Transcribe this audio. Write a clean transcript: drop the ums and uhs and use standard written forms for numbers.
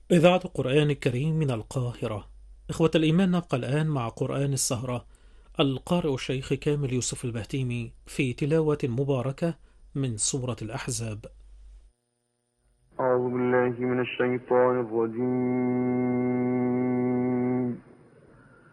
إذاعة القرآن الكريم من القاهرة. إخوة الإيمان، نبقى الآن مع قرآن السهرة. القارئ الشيخ كامل يوسف البهتيمي في تلاوة مباركة من سورة الأحزاب. أعوذ بالله من الشيطان الرجيم.